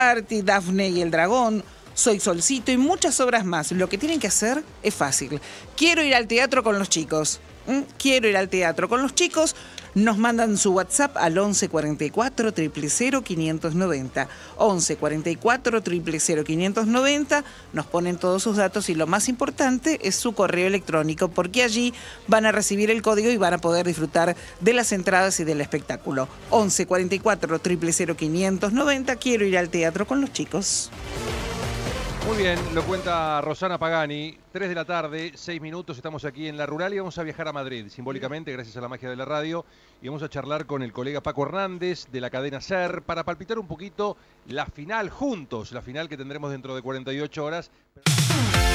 Arti, Dafne y el Dragón, Soy Solcito y muchas obras más. Lo que tienen que hacer es fácil. Quiero ir al teatro con los chicos. Quiero ir al teatro con los chicos. Nos mandan su WhatsApp al 11 44 000 590. 11 44 000 590. Nos ponen todos sus datos y lo más importante es su correo electrónico, porque allí van a recibir el código y van a poder disfrutar de las entradas y del espectáculo. 11 44 000 590. Quiero ir al teatro con los chicos. Muy bien, lo cuenta Rosana Pagani. 3 de la tarde, 6 minutos, estamos aquí en La Rural y vamos a viajar a Madrid, simbólicamente, gracias a la magia de la radio. Y vamos a charlar con el colega Paco Hernández, de la cadena SER, para palpitar un poquito la final juntos, la final que tendremos dentro de 48 horas.